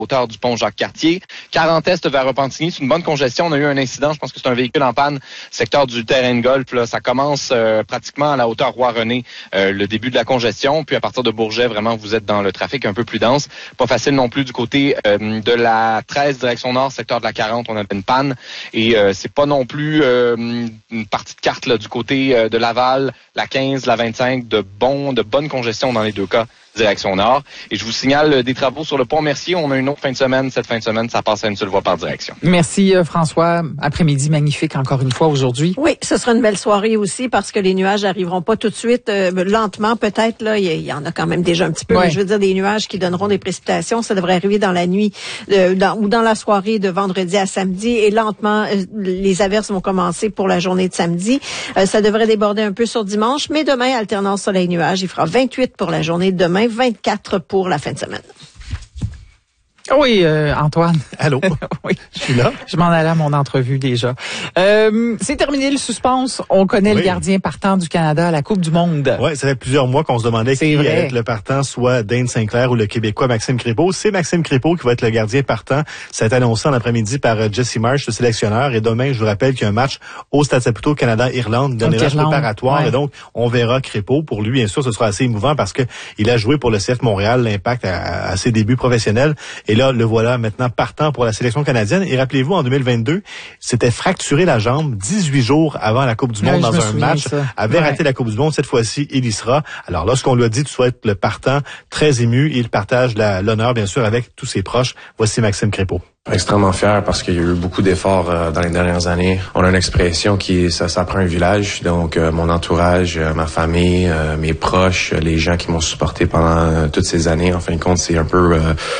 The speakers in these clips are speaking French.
hauteur du pont Jacques-Cartier. 40 est vers Repentigny, c'est une bonne congestion. On a eu un incident, je pense que c'est un véhicule en panne, secteur du terrain de golf. Là, ça commence pratiquement à la hauteur Roi-René, le début de la congestion. Puis à partir de Bourget, vraiment, vous êtes dans le trafic un peu plus dense. Pas facile non plus du côté de la 13, direction nord, secteur de la 40, on a une panne. Et c'est pas non plus une partie de carte là, du côté de Laval, la 15, la 25, de bonne congestion dans les deux cas. Direction nord. Et je vous signale des travaux sur le pont Mercier. On a une autre fin de semaine. Cette fin de semaine, ça passe à une seule voie par direction. Merci François. Après-midi magnifique encore une fois aujourd'hui. Oui, ce sera une belle soirée aussi parce que les nuages arriveront pas tout de suite. Lentement peut-être. Là, il y en a quand même déjà un petit peu. Ouais. Mais je veux dire des nuages qui donneront des précipitations. Ça devrait arriver dans la nuit ou dans la soirée de vendredi à samedi. Et lentement, les averses vont commencer pour la journée de samedi. Ça devrait déborder un peu sur dimanche. Mais demain, alternance soleil-nuage. Il fera 28 pour la journée de demain. 24 pour la fin de semaine. Oui, Antoine. Allô? Oui. Je suis là. Je m'en allais à mon entrevue déjà. C'est terminé le suspense. On connaît le gardien partant du Canada à la Coupe du Monde. Oui, ça fait plusieurs mois qu'on se demandait qui allait être le partant, soit Dane Sinclair ou le Québécois Maxime Crépeau. C'est Maxime Crépeau qui va être le gardien partant. Ça a été annoncé en après-midi par Jesse Marsh, le sélectionneur. Et demain, je vous rappelle qu'il y a un match au Stade Saputo Canada-Irlande, dernier match préparatoire. Ouais. Et donc, on verra Crépeau. Pour lui, bien sûr, ce sera assez émouvant parce que il a joué pour le CF Montréal, l'Impact à ses débuts professionnels. Et là, le voilà maintenant partant pour la sélection canadienne. Et rappelez-vous, en 2022, s'était fracturé la jambe 18 jours avant la Coupe du Monde dans un match. Avait raté la Coupe du Monde. Cette fois-ci, il y sera. Alors, lorsqu'on lui a dit tu souhaites le partant, très ému, il partage l'honneur, bien sûr, avec tous ses proches. Voici Maxime Crépeau. Extrêmement fier parce qu'il y a eu beaucoup d'efforts dans les dernières années. On a une expression ça prend un village. Donc, mon entourage, ma famille, mes proches, les gens qui m'ont supporté pendant toutes ces années. En fin de compte, c'est un peu...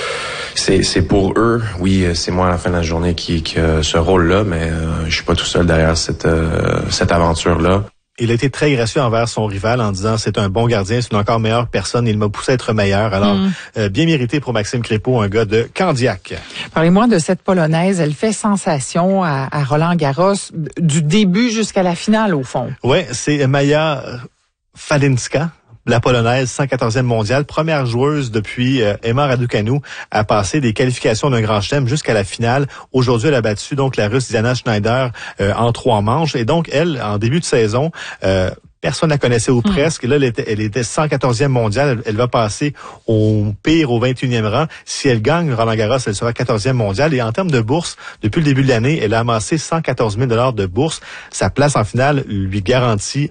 C'est pour eux. Oui, c'est moi à la fin de la journée qui a ce rôle-là, mais je suis pas tout seul derrière cette aventure-là. Il a été très gracieux envers son rival en disant c'est un bon gardien, c'est une encore meilleure personne, il m'a poussé à être meilleur. Alors, bien mérité pour Maxime Crépeau, un gars de Candiac. Parlez-moi de cette Polonaise. Elle fait sensation à Roland-Garros du début jusqu'à la finale, au fond. Oui, c'est Maja Falinska. La Polonaise, 114e mondiale, première joueuse depuis Emma Raducanu à passer des qualifications d'un grand chelem jusqu'à la finale. Aujourd'hui, elle a battu donc la Russe Diana Schneider en 3 manches. Et donc, elle, en début de saison, personne ne la connaissait ou presque. Là, elle était 114e mondiale. Elle va passer au pire, au 21e rang. Si elle gagne Roland-Garros, elle sera 14e mondiale. Et en termes de bourse, depuis le début de l'année, elle a amassé 114 000 $ de bourse. Sa place en finale lui garantit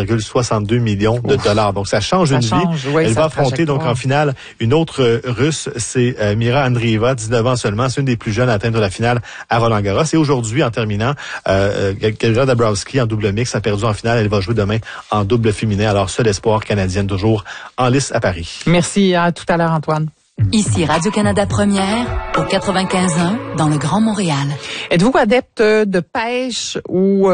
1,62 million de dollars. Donc, ça change une vie. Oui, elle va affronter donc en finale une autre Russe, c'est Mira Andreeva, 19 ans seulement. C'est une des plus jeunes à atteindre la finale à Roland-Garros. Et aujourd'hui, en terminant, Kelvin Dabrowski en double mix a perdu en finale. Elle va jouer demain en double féminin. Alors, seul espoir canadienne toujours en lice à Paris. Merci. À tout à l'heure, Antoine. Ici Radio-Canada Première, au 95.1, dans le Grand Montréal. Êtes-vous adepte de pêche ou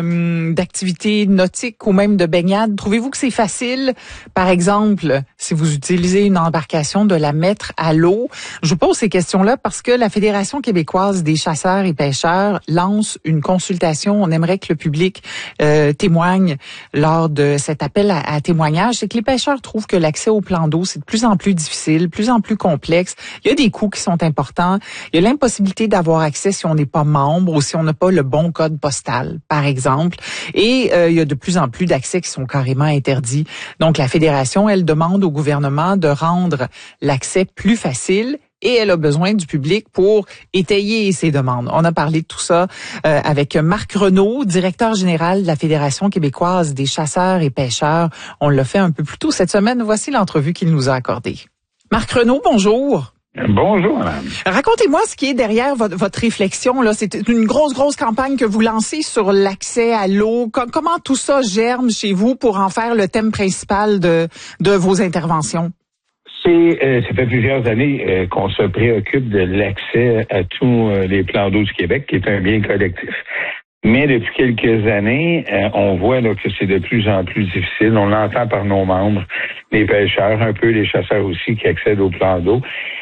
d'activités nautiques ou même de baignade? Trouvez-vous que c'est facile, par exemple, si vous utilisez une embarcation, de la mettre à l'eau? Je vous pose ces questions-là parce que la Fédération québécoise des chasseurs et pêcheurs lance une consultation. On aimerait que le public témoigne lors de cet appel à témoignage. C'est que les pêcheurs trouvent que l'accès au plan d'eau, c'est de plus en plus difficile, de plus en plus complexe. Il y a des coûts qui sont importants. Il y a l'impossibilité d'avoir accès si on n'est pas membre ou si on n'a pas le bon code postal, par exemple. Et il y a de plus en plus d'accès qui sont carrément interdits. Donc, la Fédération, elle demande au gouvernement de rendre l'accès plus facile. Et elle a besoin du public pour étayer ses demandes. On a parlé de tout ça avec Marc Renaud, directeur général de la Fédération québécoise des chasseurs et pêcheurs. On l'a fait un peu plus tôt cette semaine. Voici l'entrevue qu'il nous a accordée. Marc Renaud, bonjour. Bonjour, madame. Racontez-moi ce qui est derrière votre réflexion. Là, c'est une grosse campagne que vous lancez sur l'accès à l'eau. Comment tout ça germe chez vous pour en faire le thème principal de vos interventions? Ça fait plusieurs années qu'on se préoccupe de l'accès à tous les plans d'eau du Québec, qui est un bien collectif. Mais depuis quelques années, on voit là, que c'est de plus en plus difficile. On l'entend par nos membres, les pêcheurs, un peu les chasseurs aussi qui accèdent aux plans d'eau.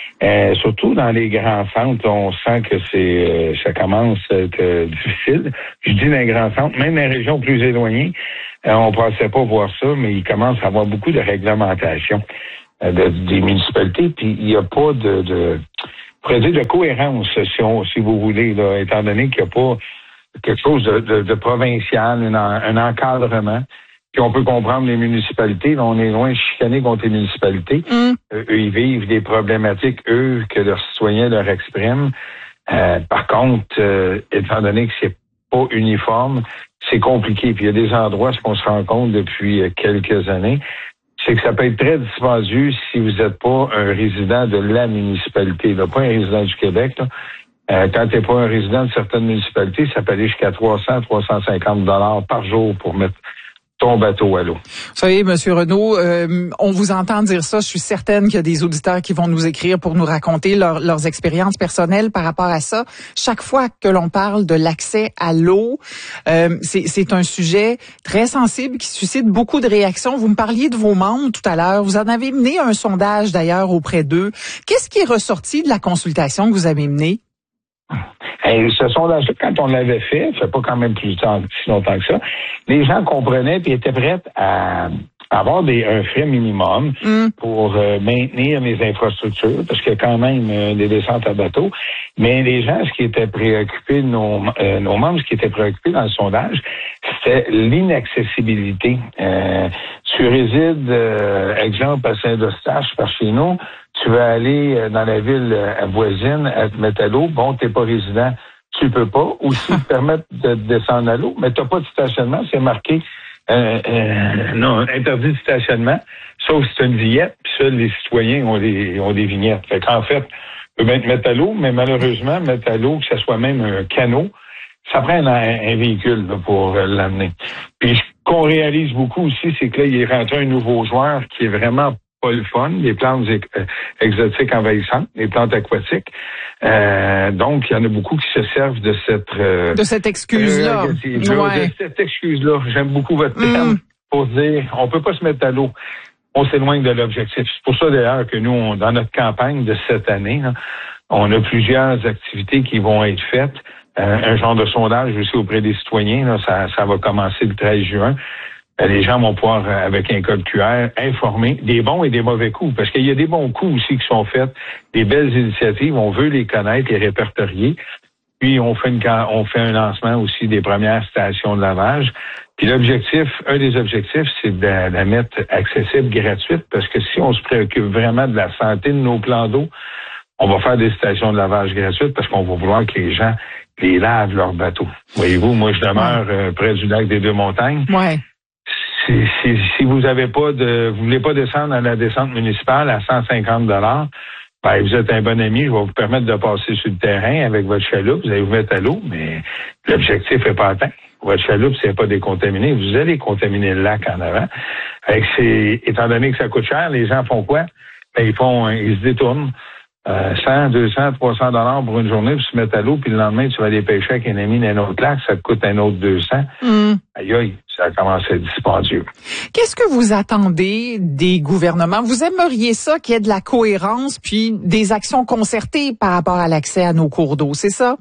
Surtout dans les grands centres, on sent que ça commence à être difficile. Je dis dans les grands centres, même dans les régions plus éloignées, on ne pensait pas voir ça, mais il commence à avoir beaucoup de réglementation des municipalités, puis il n'y a pas pourrait dire de cohérence, si vous voulez, là, étant donné qu'il n'y a pas quelque chose de provincial, un encadrement. Puis on peut comprendre les municipalités. Là, on est loin de chicaner contre les municipalités. Eux, ils vivent des problématiques, eux, que leurs citoyens leur expriment. Par contre, étant donné que c'est pas uniforme, c'est compliqué. Puis il y a des endroits, ce qu'on se rend compte depuis quelques années, c'est que ça peut être très dispendieux si vous n'êtes pas un résident de la municipalité, là, pas un résident du Québec. Là. Quand tu n'es pas un résident de certaines municipalités, ça peut aller jusqu'à 300-350 $ par jour pour mettre ton bateau à l'eau. Vous savez, M. Renaud, on vous entend dire ça. Je suis certaine qu'il y a des auditeurs qui vont nous écrire pour nous raconter leurs expériences personnelles par rapport à ça. Chaque fois que l'on parle de l'accès à l'eau, c'est un sujet très sensible qui suscite beaucoup de réactions. Vous me parliez de vos membres tout à l'heure. Vous en avez mené un sondage d'ailleurs auprès d'eux. Qu'est-ce qui est ressorti de la consultation que vous avez menée? Ce sondage-là, quand on l'avait fait, ça fait pas quand même si longtemps que ça, les gens comprenaient et étaient prêts à avoir un frais minimum pour maintenir les infrastructures, parce qu'il y a quand même des descentes à bateau. Mais les gens, ce qui était préoccupé, nos membres, ce qui était préoccupé dans le sondage, c'était l'inaccessibilité. Tu résides, exemple, à Saint-Eustache, par chez nous, tu veux aller dans la ville voisine à te mettre à l'eau, bon, t'es pas résident, tu peux pas. Ou s'ils te permettent de descendre à l'eau, mais t'as pas de stationnement, c'est marqué non, interdit de stationnement, sauf si c'est une vignette, puis seuls les citoyens ont des vignettes. Fait qu'en fait, tu peux bien te mettre à l'eau, mais malheureusement, mettre à l'eau, que ce soit même un canot, ça prend un véhicule là, pour l'amener. Puis ce qu'on réalise beaucoup aussi, c'est que là, il est rentré un nouveau joueur qui est vraiment pas le fun, les plantes exotiques envahissantes, les plantes aquatiques. Donc, il y en a beaucoup qui se servent de cette excuse-là. De cette excuse-là. J'aime beaucoup votre terme pour dire on peut pas se mettre à l'eau. On s'éloigne de l'objectif. C'est pour ça d'ailleurs que nous, dans notre campagne de cette année, là, on a plusieurs activités qui vont être faites. Un genre de sondage aussi auprès des citoyens. Là, ça va commencer le 13 juin. Les gens vont pouvoir, avec un code QR, informer des bons et des mauvais coups. Parce qu'il y a des bons coups aussi qui sont faits, des belles initiatives. On veut les connaître, les répertorier. Puis, on fait un lancement aussi des premières stations de lavage. Puis, un des objectifs, c'est de la mettre accessible, gratuite. Parce que si on se préoccupe vraiment de la santé de nos plans d'eau, on va faire des stations de lavage gratuites parce qu'on va vouloir que les gens les lavent leurs bateaux. Voyez-vous, moi, je demeure près du lac des Deux-Montagnes. Ouais. Si vous voulez pas descendre à la descente municipale à 150 $, ben, vous êtes un bon ami, je vais vous permettre de passer sur le terrain avec votre chaloupe, vous allez vous mettre à l'eau, mais l'objectif n'est pas atteint. Votre chaloupe, c'est pas décontaminé, vous allez contaminer le lac en avant. Étant donné que ça coûte cher, les gens font quoi? Ben, ils se détournent. 100, 200, 300 $ pour une journée, puis se mettre à l'eau, puis le lendemain, tu vas aller pêcher avec un ami dans un autre lac, ça te coûte un autre 200. Aïe, ça commence à être dispendieux. Qu'est-ce que vous attendez des gouvernements? Vous aimeriez ça qu'il y ait de la cohérence, puis des actions concertées par rapport à l'accès à nos cours d'eau, c'est ça?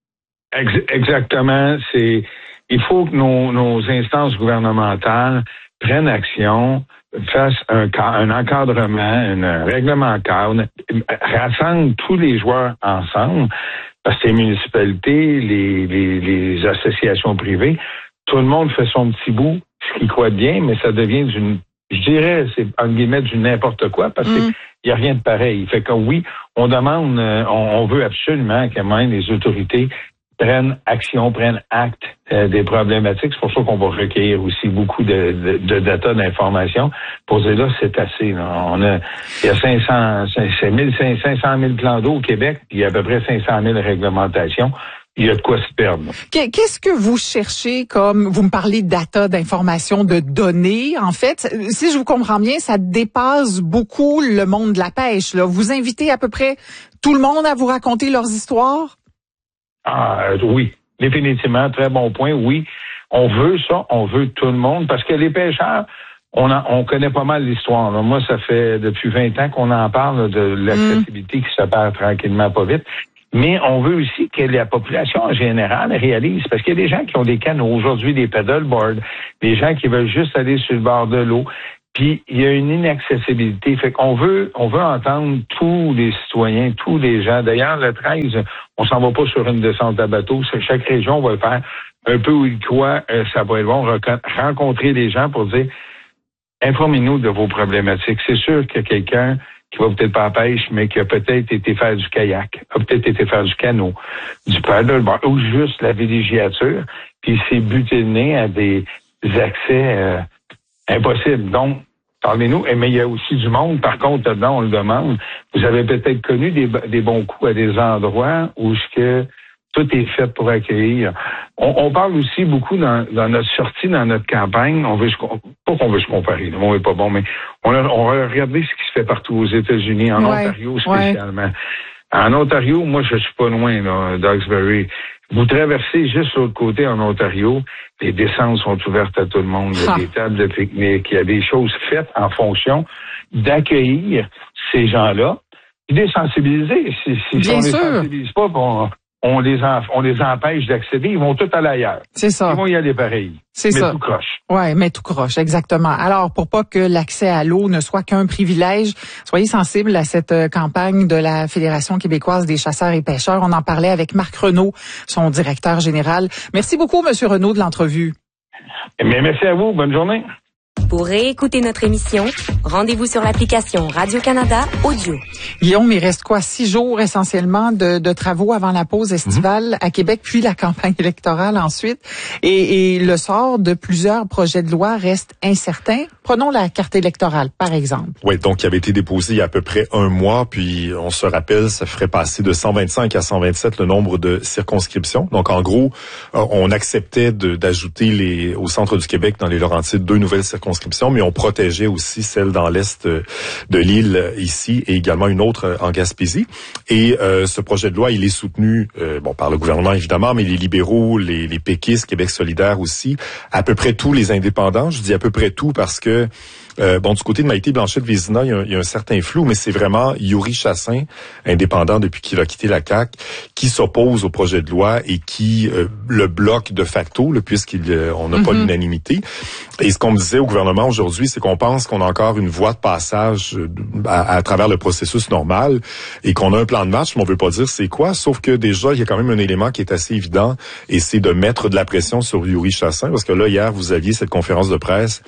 Exactement. Il faut que nos instances gouvernementales prennent action, fasse un encadrement, un règlement cadre, rassemble tous les joueurs ensemble, parce que les municipalités, les associations privées, tout le monde fait son petit bout, ce qui croit bien, mais ça devient c'est entre guillemets du n'importe quoi, parce qu'il n'y a rien de pareil. Fait que oui, on demande, on veut absolument que même les autorités prennent acte des problématiques. C'est pour ça qu'on va recueillir aussi beaucoup de data, d'informations pour dire là, c'est assez. Là. Il y a 500 000 plans d'eau au Québec, puis il y a à peu près 500 000 réglementations. Il y a de quoi se perdre. Qu'est-ce que vous cherchez comme, vous me parlez de data, d'informations, de données, en fait, si je vous comprends bien, ça dépasse beaucoup le monde de la pêche, là. Vous invitez à peu près tout le monde à vous raconter leurs histoires? Oui, définitivement, très bon point, oui. On veut ça, on veut tout le monde, parce que les pêcheurs, on connaît pas mal l'histoire. Là. Moi, ça fait depuis 20 ans qu'on en parle de l'accessibilité qui se perd tranquillement, pas vite. Mais on veut aussi que la population en général réalise, parce qu'il y a des gens qui ont des canots aujourd'hui, des paddleboards, des gens qui veulent juste aller sur le bord de l'eau. Puis il y a une inaccessibilité. Fait qu'on veut entendre tous les citoyens, tous les gens. D'ailleurs, le 13, on s'en va pas sur une descente à bateau. Chaque région va le faire un peu où il croit. Ça va être bon, rencontrer les gens pour dire, informez-nous de vos problématiques. C'est sûr qu'il y a quelqu'un qui va peut-être pas à la pêche, mais qui a peut-être été faire du kayak, a peut-être été faire du canot, du paddleboard, ou juste la villégiature, puis s'est buté le nez à des accès impossibles. Donc, parlez-nous. Mais il y a aussi du monde, par contre, là-dedans, on le demande. Vous avez peut-être connu des bons coups à des endroits où tout est fait pour accueillir. On parle aussi beaucoup dans notre sortie, dans notre campagne. Pas qu'on veut se comparer, le mot est pas bon, mais on a regardé ce qui se fait partout aux États-Unis, en Ontario spécialement. Ouais. En Ontario, moi, je suis pas loin, là, d'Hawkesbury. Vous traversez juste l'autre côté en Ontario, les descentes sont ouvertes à tout le monde. Il y a des tables de pique-nique, il y a des choses faites en fonction d'accueillir ces gens-là et de les sensibiliser. Si on les sensibilise pas, on les empêche d'accéder, ils vont tout aller ailleurs. C'est ça. Ils vont y aller pareil. C'est ça. Mais tout croche. Ouais, mais tout croche, exactement. Alors, pour pas que l'accès à l'eau ne soit qu'un privilège, soyez sensibles à cette campagne de la Fédération québécoise des chasseurs et pêcheurs. On en parlait avec Marc Renaud, son directeur général. Merci beaucoup, Monsieur Renaud, de l'entrevue. Mais merci à vous. Bonne journée. Pour réécouter notre émission, rendez-vous sur l'application Radio-Canada Audio. Guillaume, il reste 6 jours essentiellement de travaux avant la pause estivale à Québec, puis la campagne électorale ensuite. Et le sort de plusieurs projets de loi reste incertain. Prenons la carte électorale, par exemple. Oui, donc il avait été déposé il y a à peu près un mois, puis on se rappelle, ça ferait passer de 125 à 127 le nombre de circonscriptions. Donc en gros, on acceptait d'ajouter au centre du Québec, dans les Laurentides, 2 nouvelles circonscriptions, mais on protégeait aussi celle dans l'est de l'île ici et également une autre en Gaspésie. Et ce projet de loi, il est soutenu par le gouvernement évidemment, mais les libéraux, les péquistes, Québec solidaire aussi, à peu près tous les indépendants. Je dis à peu près tout parce que du côté de Maïté Blanchette-Vézina, il y a un certain flou, mais c'est vraiment Yuri Chassin, indépendant depuis qu'il a quitté la CAQ, qui s'oppose au projet de loi et qui le bloque de facto, puisqu'on n'a pas l'unanimité. Et ce qu'on me disait au gouvernement aujourd'hui, c'est qu'on pense qu'on a encore une voie de passage à travers le processus normal et qu'on a un plan de match, mais on veut pas dire c'est quoi, sauf que déjà, il y a quand même un élément qui est assez évident et c'est de mettre de la pression sur Yuri Chassin, parce que là, hier, vous aviez cette conférence de presse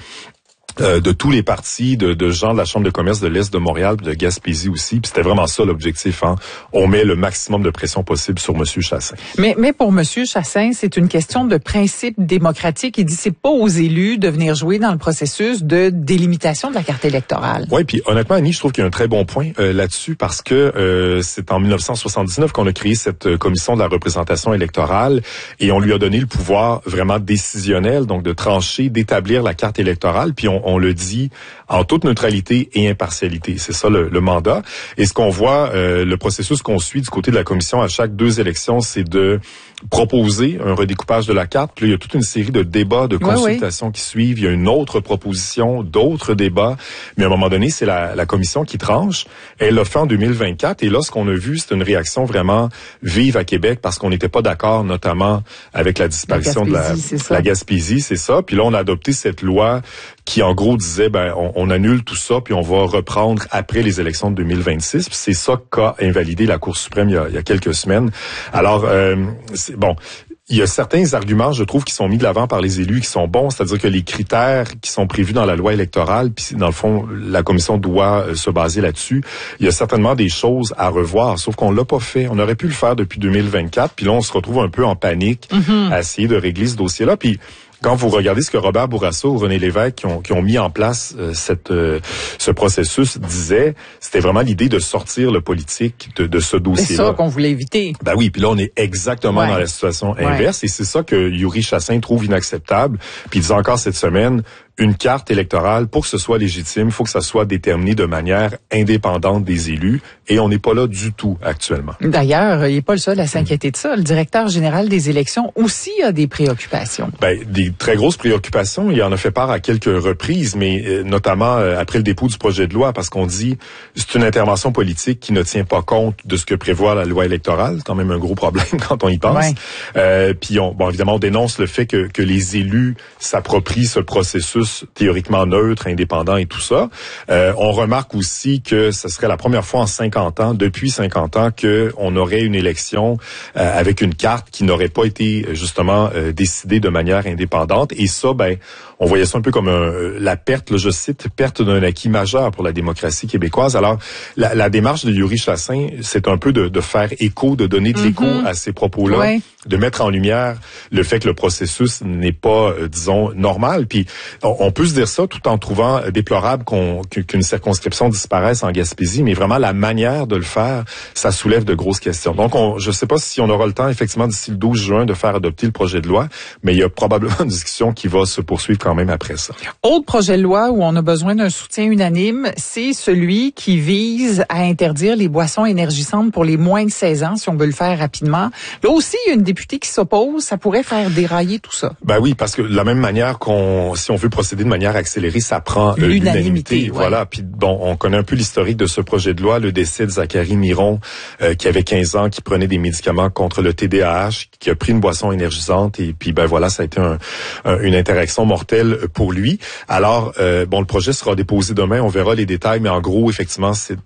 de tous les partis, de gens de la Chambre de commerce de l'Est de Montréal, de Gaspésie aussi, puis c'était vraiment ça l'objectif. On met le maximum de pression possible sur M. Chassin. Mais pour M. Chassin, c'est une question de principe démocratique. Il dit c'est pas aux élus de venir jouer dans le processus de délimitation de la carte électorale. Oui, puis honnêtement, Annie, je trouve qu'il y a un très bon point là-dessus, parce que c'est en 1979 qu'on a créé cette commission de la représentation électorale et on lui a donné le pouvoir vraiment décisionnel, donc de trancher, d'établir la carte électorale, puis on le dit en toute neutralité et impartialité. C'est ça le mandat. Et ce qu'on voit, le processus qu'on suit du côté de la commission à chaque 2 élections, c'est de proposer un redécoupage de la carte. Puis là, il y a toute une série de débats, de consultations qui suivent. Il y a une autre proposition, d'autres débats. Mais à un moment donné, c'est la commission qui tranche. Elle l'a fait en 2024. Et là, ce qu'on a vu, c'est une réaction vraiment vive à Québec parce qu'on n'était pas d'accord, notamment avec la disparition de la Gaspésie, c'est ça. Puis là, on a adopté cette loi qui, en gros, disait, on annule tout ça, puis on va reprendre après les élections de 2026. Puis c'est ça qu'a invalidé la Cour suprême il y a quelques semaines. Alors, il y a certains arguments, je trouve, qui sont mis de l'avant par les élus qui sont bons, c'est-à-dire que les critères qui sont prévus dans la loi électorale, puis dans le fond, la commission doit se baser là-dessus. Il y a certainement des choses à revoir, sauf qu'on l'a pas fait. On aurait pu le faire depuis 2024, puis là, on se retrouve un peu en panique à essayer de régler ce dossier-là. Puis quand vous regardez ce que Robert Bourassa ou René Lévesque qui ont mis en place ce processus disaient, c'était vraiment l'idée de sortir le politique de ce dossier-là. C'est ça qu'on voulait éviter. Ben oui, puis là on est exactement dans la situation inverse et c'est ça que Yuri Chassin trouve inacceptable. Puis il dit encore cette semaine, une carte électorale, pour que ce soit légitime, il faut que ça soit déterminé de manière indépendante des élus et on n'est pas là du tout actuellement. D'ailleurs, il n'est pas le seul à s'inquiéter de ça. Le directeur général des élections aussi a des préoccupations. Des très grosses préoccupations. Il en a fait part à quelques reprises, mais notamment après le dépôt du projet de loi, parce qu'on dit c'est une intervention politique qui ne tient pas compte de ce que prévoit la loi électorale. C'est quand même un gros problème quand on y pense. Puis évidemment, on dénonce le fait que les élus s'approprient ce processus processus théoriquement neutre, indépendant et tout ça. On remarque aussi que ce serait la première fois en 50 ans, depuis 50 ans, qu'on aurait une élection avec une carte qui n'aurait pas été justement décidée de manière indépendante. Et ça, on voyait ça un peu comme la perte, là, je cite, perte d'un acquis majeur pour la démocratie québécoise. Alors, la démarche de Yuri Chassin, c'est un peu de faire écho, de donner de l'écho à ces propos-là, ouais. De mettre en lumière le fait que le processus n'est pas, disons, normal. Puis, on peut se dire ça tout en trouvant déplorable qu'une circonscription disparaisse en Gaspésie, mais vraiment la manière de le faire, ça soulève de grosses questions. Donc, je ne sais pas si on aura le temps, effectivement, d'ici le 12 juin, de faire adopter le projet de loi, mais il y a probablement une discussion qui va se poursuivre quand même après ça. Autre projet de loi où on a besoin d'un soutien unanime, c'est celui qui vise à interdire les boissons énergisantes pour les moins de 16 ans, si on veut le faire rapidement. Là aussi, il y a une députée qui s'oppose. Ça pourrait faire dérailler tout ça. Ben oui, parce que de la même manière si on veut procéder de manière accélérée, ça prend l'unanimité. Ouais. Voilà. Puis bon, on connaît un peu l'historique de ce projet de loi, le décès de Zachary Miron, qui avait 15 ans, qui prenait des médicaments contre le TDAH, qui a pris une boisson énergisante, et puis voilà, ça a été une interaction mortelle pour lui. Alors, le projet sera déposé demain, on verra les détails, mais en gros, effectivement, ce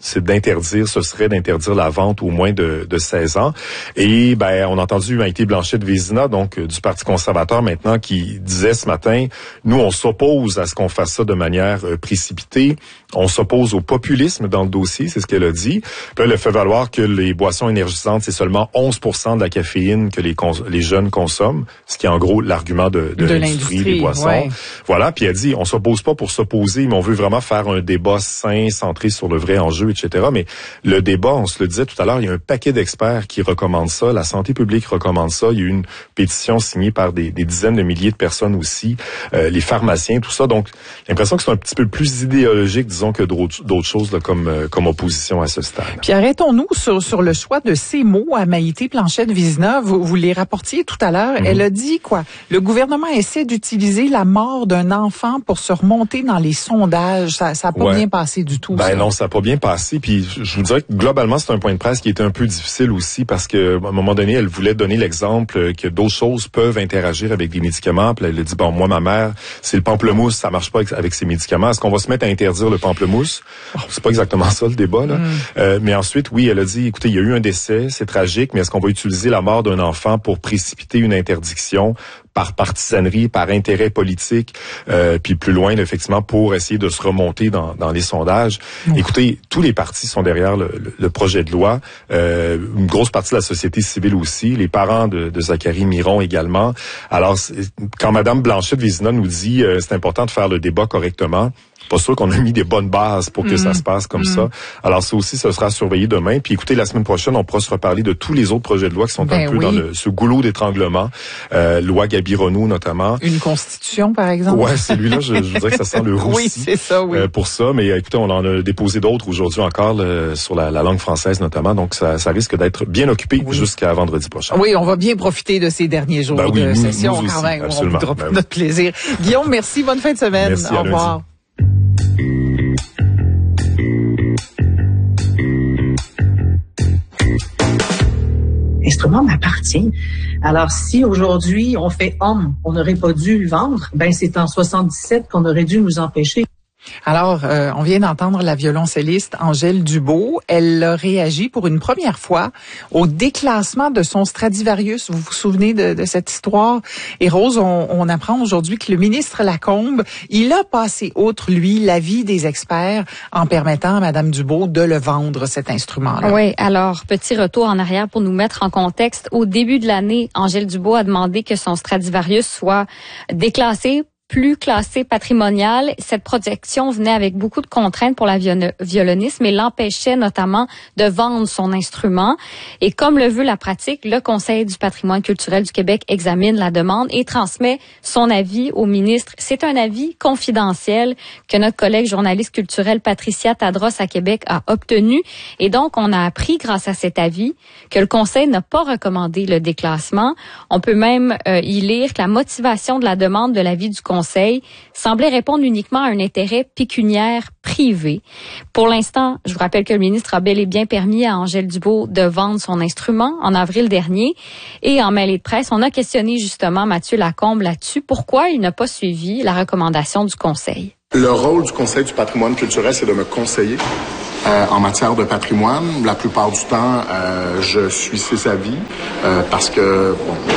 serait d'interdire la vente au moins de 16 ans. Et on a entendu Maïté Blanchette-Vézina, donc du Parti conservateur maintenant, qui disait ce matin, nous, on s'oppose à ce qu'on fasse ça de manière précipitée. On s'oppose au populisme dans le dossier, c'est ce qu'elle a dit. Puis elle a fait valoir que les boissons énergisantes, c'est seulement 11% de la caféine que les jeunes consomment, ce qui est en gros l'argument de l'industrie des boissons. Ouais. Voilà, puis elle dit, on s'oppose pas pour s'opposer, mais on veut vraiment faire un débat sain, centré sur le vrai enjeu, etc. Mais le débat, on se le disait tout à l'heure, il y a un paquet d'experts qui recommandent ça, la santé publique recommande ça, il y a eu une pétition signée par des dizaines de milliers de personnes aussi, les pharmaciens, tout ça. Donc, j'ai l'impression que c'est un petit peu plus idéologique, disons, que d'autres choses là, comme opposition à ce stade. Puis arrêtons-nous sur le choix de ces mots à Maïté Blanchette-Vézina. Vous les rapportiez tout à l'heure. Elle a dit quoi? Le gouvernement essaie d'utiliser la mort d'un enfant pour se remonter dans les sondages. Ça n'a pas bien passé du tout. Non, ça n'a pas bien passé. Puis je vous dirais que globalement, c'est un point de presse qui était un peu difficile aussi parce que à un moment donné, elle voulait donner l'exemple que d'autres choses peuvent interagir avec des médicaments. Puis elle a dit, moi, ma mère, c'est le pamplemousse, ça marche pas avec ses médicaments. Est-ce qu'on va se mettre à interdire le pamplemousse? C'est pas exactement ça le débat, là. Mais ensuite, oui, elle a dit, écoutez, il y a eu un décès, c'est tragique, mais est-ce qu'on va utiliser la mort d'un enfant pour précipiter une interdiction par partisanerie, par intérêt politique, puis plus loin, effectivement, pour essayer de se remonter dans les sondages. Écoutez, tous les partis sont derrière le projet de loi. Une grosse partie de la société civile aussi, les parents de Zachary Miron également. Alors, quand Mme Blanchette-Vézina nous dit c'est important de faire le débat correctement, pas sûr qu'on a mis des bonnes bases pour que ça se passe comme ça. Alors, ça aussi, ce sera surveillé demain. Puis écoutez, la semaine prochaine, on pourra se reparler de tous les autres projets de loi qui sont un peu dans ce goulot d'étranglement. Loi Gabironou, notamment. Une constitution, par exemple. Ouais, celui-là, je dirais que ça sent le roussi. Oui, c'est ça, oui. Pour ça. Mais écoutez, on en a déposé d'autres aujourd'hui encore sur la langue française, notamment. Donc, ça risque d'être bien occupé jusqu'à vendredi prochain. Oui, on va bien profiter de ces derniers jours de session nous quand même. Absolument. On voudra notre plaisir. Guillaume, merci. Bonne fin de semaine. Merci, au revoir. L'instrument m'appartient. Alors, si aujourd'hui on fait homme, on n'aurait pas dû le vendre, c'est en 77 qu'on aurait dû nous empêcher. Alors, on vient d'entendre la violoncelliste Angèle Dubeau. Elle a réagi pour une première fois au déclassement de son Stradivarius. Vous vous souvenez de cette histoire? Et Rose, on apprend aujourd'hui que le ministre Lacombe, il a passé outre, lui, l'avis des experts en permettant à Mme Dubeau de le vendre, cet instrument-là. Oui, alors, petit retour en arrière pour nous mettre en contexte. Au début de l'année, Angèle Dubeau a demandé que son Stradivarius soit déclassé, plus classé patrimonial. Cette protection venait avec beaucoup de contraintes pour la violoniste, mais l'empêchait notamment de vendre son instrument. Et comme le veut la pratique, le Conseil du patrimoine culturel du Québec examine la demande et transmet son avis au ministre. C'est un avis confidentiel que notre collègue journaliste culturelle Patricia Tadros à Québec a obtenu. Et donc, on a appris grâce à cet avis que le Conseil n'a pas recommandé le déclassement. On peut même y lire que la motivation de la demande de l'avis du Conseil conseil semblait répondre uniquement à un intérêt pécuniaire privé. Pour l'instant, je vous rappelle que le ministre a bel et bien permis à Angèle Dubeau de vendre son instrument en avril dernier. Et en mêlée de presse, on a questionné justement Mathieu Lacombe là-dessus. Pourquoi il n'a pas suivi la recommandation du conseil? Le rôle du Conseil du patrimoine culturel, c'est de me conseiller en matière de patrimoine. La plupart du temps, je suis ses avis parce que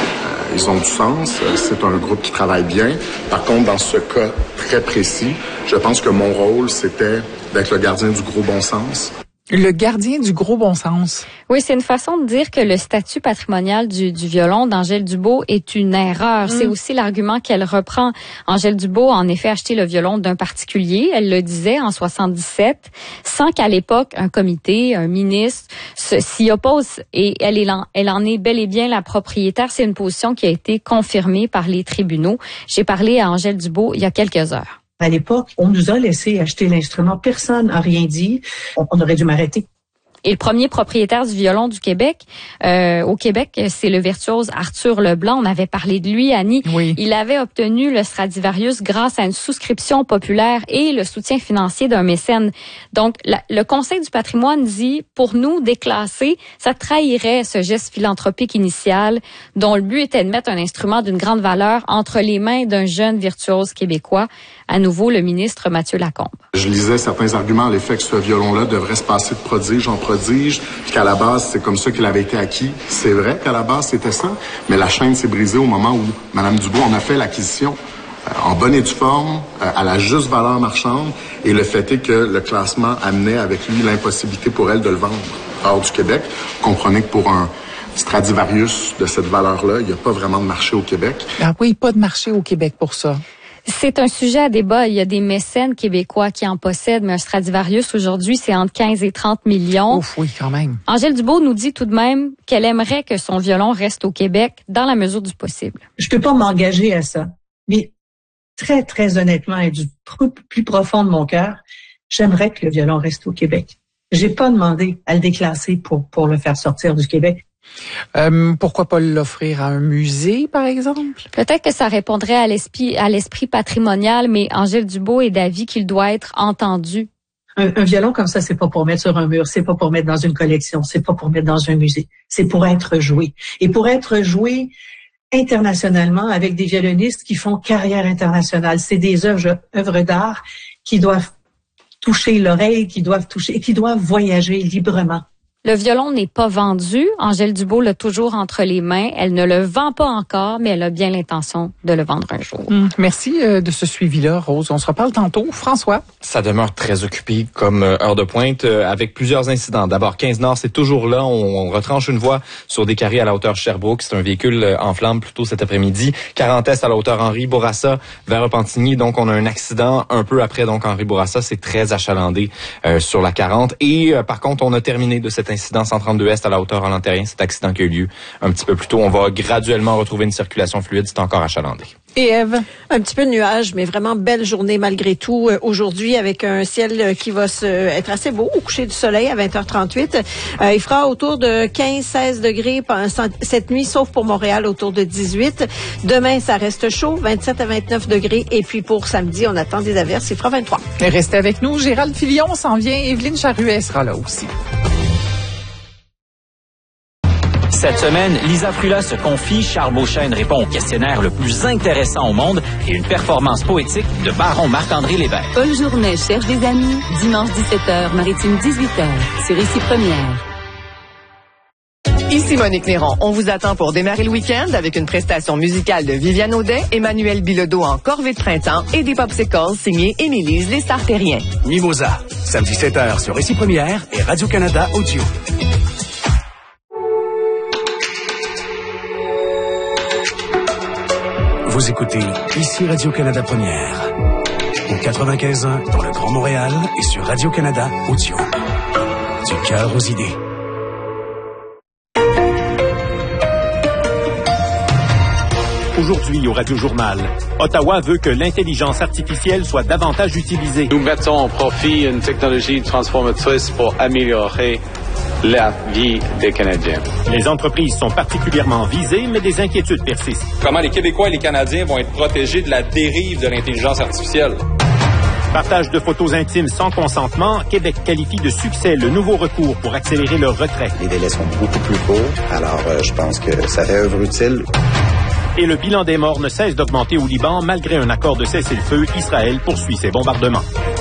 ils ont du sens. C'est un groupe qui travaille bien. Par contre, dans ce cas très précis, je pense que mon rôle, c'était d'être le gardien du gros bon sens. Le gardien du gros bon sens. Oui, c'est une façon de dire que le statut patrimonial du violon d'Angèle Dubeau est une erreur. C'est aussi l'argument qu'elle reprend. Angèle Dubeau a en effet acheté le violon d'un particulier, elle le disait, en 77, sans qu'à l'époque, un comité, un ministre s'y oppose. Et elle en est bel et bien la propriétaire. C'est une position qui a été confirmée par les tribunaux. J'ai parlé à Angèle Dubeau il y a quelques heures. À l'époque, on nous a laissé acheter l'instrument. Personne n'a rien dit. On aurait dû m'arrêter. Et le premier propriétaire du violon du Québec, au Québec, c'est le virtuose Arthur Leblanc. On avait parlé de lui, Annie. Oui. Il avait obtenu le Stradivarius grâce à une souscription populaire et le soutien financier d'un mécène. Donc, le Conseil du patrimoine dit, pour nous, déclasser, ça trahirait ce geste philanthropique initial dont le but était de mettre un instrument d'une grande valeur entre les mains d'un jeune virtuose québécois. À nouveau, le ministre Mathieu Lacombe. Je lisais certains arguments à l'effet que ce violon-là devrait se passer de prodige en prodige, puis qu'à la base, c'est comme ça qu'il avait été acquis. C'est vrai qu'à la base, c'était ça, mais la chaîne s'est brisée au moment où Mme Dubeau en a fait l'acquisition en bonne et due forme, à la juste valeur marchande, et le fait est que le classement amenait avec lui l'impossibilité pour elle de le vendre hors du Québec. Vous comprenez que pour un Stradivarius de cette valeur-là, il n'y a pas vraiment de marché au Québec. Ah oui, pas de marché au Québec pour ça. C'est un sujet à débat. Il y a des mécènes québécois qui en possèdent, mais un Stradivarius, aujourd'hui, c'est entre 15 et 30 millions. Ouf, oui, quand même. Angèle Dubeau nous dit tout de même qu'elle aimerait que son violon reste au Québec dans la mesure du possible. Je peux pas m'engager à ça. Mais très, très honnêtement et du plus profond de mon cœur, j'aimerais que le violon reste au Québec. J'ai pas demandé à le déclasser pour le faire sortir du Québec. Pourquoi pas l'offrir à un musée, par exemple? Peut-être que ça répondrait à l'esprit patrimonial, mais Angèle Dubeau est d'avis qu'il doit être entendu. Un violon comme ça, c'est pas pour mettre sur un mur, c'est pas pour mettre dans une collection, c'est pas pour mettre dans un musée. C'est pour être joué. Et pour être joué internationalement avec des violonistes qui font carrière internationale. C'est des œuvres d'art qui doivent toucher l'oreille, qui doivent voyager librement. Le violon n'est pas vendu. Angèle Dubeau l'a toujours entre les mains. Elle ne le vend pas encore, mais elle a bien l'intention de le vendre un jour. Merci de ce suivi-là, Rose. On se reparle tantôt. François? Ça demeure très occupé comme heure de pointe avec plusieurs incidents. D'abord, 15 Nord, c'est toujours là. On retranche une voie sur des carrés à la hauteur Sherbrooke. C'est un véhicule en flamme plus tôt cet après-midi. 40 Est à la hauteur Henri Bourassa vers Repentigny. Donc, on a un accident un peu après. Donc, Henri Bourassa, c'est très achalandé sur la 40. Et par contre, on a terminé de cet incident 132 Est à la hauteur Roland-Terrien, cet accident qui a eu lieu un petit peu plus tôt. On va graduellement retrouver une circulation fluide, c'est encore achalandé. Et Ève? Un petit peu de nuages, mais vraiment belle journée malgré tout aujourd'hui avec un ciel qui va être assez beau au coucher du soleil à 20h38. Il fera autour de 15-16 degrés cette nuit, sauf pour Montréal autour de 18. Demain, ça reste chaud, 27 à 29 degrés. Et puis pour samedi, on attend des averses, il fera 23. Restez avec nous. Gérald Filion s'en vient. Evelyne Charruet sera là aussi. Cette semaine, Lisa Frula se confie, Charles Beauchesne répond au questionnaire le plus intéressant au monde et une performance poétique de baron Marc-André Lévesque. Paul Journet cherche des amis, dimanche 17h, Maritime 18h, sur Ici Première. Ici Monique Néron. On vous attend pour démarrer le week-end avec une prestation musicale de Viviane Audet, Emmanuel Bilodeau en corvée de printemps et des popsicles signés Émilise Les Sartériens. Mimosa, samedi 7h sur Ici Première et Radio-Canada Audio. Vous écoutez Ici Radio-Canada Première, au 95.1 dans le Grand Montréal et sur Radio-Canada Audio. Du cœur aux idées. Aujourd'hui au Radio-Journal, Ottawa veut que l'intelligence artificielle soit davantage utilisée. Nous mettons en profit une technologie transformatrice pour améliorer la vie des Canadiens. Les entreprises sont particulièrement visées, mais des inquiétudes persistent. Comment les Québécois et les Canadiens vont être protégés de la dérive de l'intelligence artificielle? Partage de photos intimes sans consentement, Québec qualifie de succès le nouveau recours pour accélérer leur retrait. Les délais sont beaucoup plus courts, alors je pense que ça fait œuvre utile. Et le bilan des morts ne cesse d'augmenter au Liban. Malgré un accord de cessez-le-feu, Israël poursuit ses bombardements.